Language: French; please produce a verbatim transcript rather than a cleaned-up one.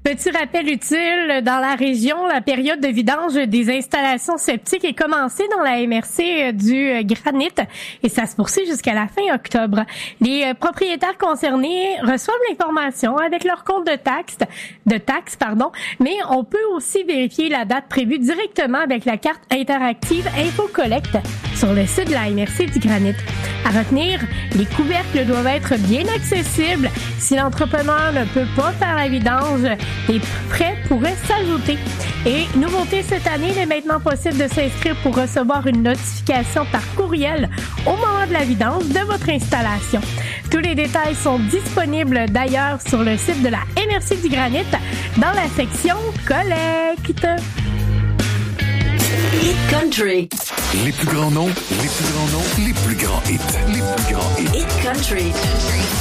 Petit rappel utile, dans la région, la période de vidange des installations septiques est commencée dans la M R C du Granit et ça se poursuit jusqu'à la fin octobre. Les propriétaires concernés reçoivent l'information avec leur compte de taxe, de taxe, pardon, mais on peut aussi vérifier la date prévue directement avec la carte interactive InfoCollect sur le site de la M R C du Granit. À retenir, les couvercles doivent être bien accessibles. Si l'entrepreneur ne peut pas faire la vidange, des frais pourraient s'ajouter. Et nouveauté cette année, il est maintenant possible de s'inscrire pour recevoir une notification par courriel au moment de la vidange de votre installation. Tous les détails sont disponibles d'ailleurs sur le site de la M R C du Granit dans la section Collecte. Hit Country. Les plus grands noms, les plus grands noms, les plus grands hits, les plus grands hits. Hit Country.